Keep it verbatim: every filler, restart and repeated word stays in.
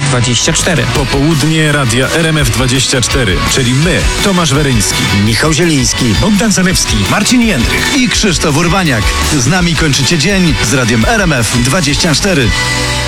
dwadzieścia cztery. Popołudnie Radia R M F dwadzieścia cztery, czyli my, Tomasz Weryński, Michał Zieliński, Bogdan Zalewski, Marcin Jędrych i Krzysztof Urbaniak. Z nami kończycie dzień z Radiem R M F dwadzieścia cztery.